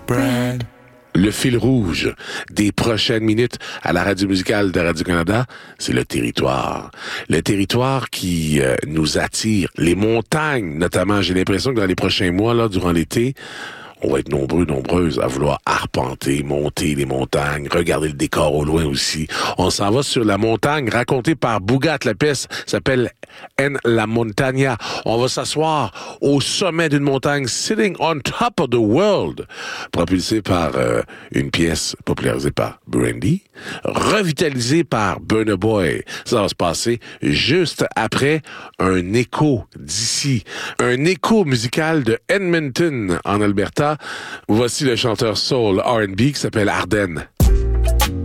Brad. Le fil rouge des prochaines minutes à la radio musicale de Radio-Canada, c'est le territoire. Le territoire qui nous attire. Les montagnes, notamment. J'ai l'impression que dans les prochains mois, là, durant l'été, on va être nombreuses à vouloir arpenter, monter les montagnes, regarder le décor au loin aussi. On s'en va sur la montagne racontée par Bougat. La pièce s'appelle En la Montaña. On va s'asseoir au sommet d'une montagne, Sitting on Top of the World, propulsée par une pièce popularisée par Brandy, revitalisée par Burna Boy. Ça va se passer juste après un écho d'ici, un écho musical de Edmonton en Alberta. Voici le chanteur soul R&B qui s'appelle Ardennes.